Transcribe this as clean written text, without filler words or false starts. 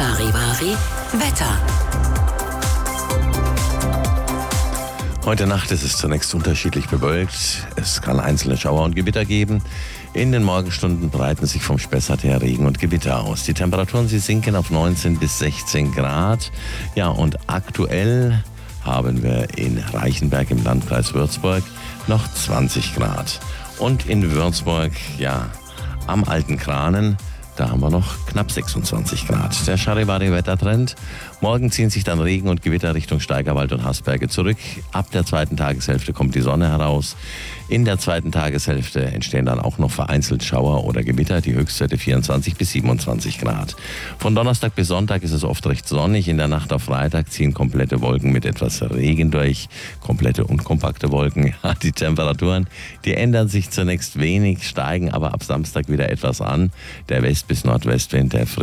Charivari Wetter. Heute Nacht ist es zunächst unterschiedlich bewölkt. Es kann einzelne Schauer und Gewitter geben. In den Morgenstunden breiten sich vom Spessart her Regen und Gewitter aus. Die Temperaturen, sie sinken auf 19 bis 16 Grad. Ja, und aktuell haben wir in Reichenberg im Landkreis Würzburg noch 20 Grad. Und in Würzburg, ja, am Alten Kranen, da haben wir noch knapp 26 Grad. Der Charivari-Wettertrend. Morgen ziehen sich dann Regen und Gewitter Richtung Steigerwald und Haßberge zurück. Ab der zweiten Tageshälfte kommt die Sonne heraus. In der zweiten Tageshälfte entstehen dann auch noch vereinzelt Schauer oder Gewitter. Die Höchstwerte 24 bis 27 Grad. Von Donnerstag bis Sonntag ist es oft recht sonnig. In der Nacht auf Freitag ziehen komplette Wolken mit etwas Regen durch. Komplette und kompakte Wolken. Ja, die Temperaturen, die ändern sich zunächst wenig, steigen aber ab Samstag wieder etwas an. Der West- bis Nordwestwind, der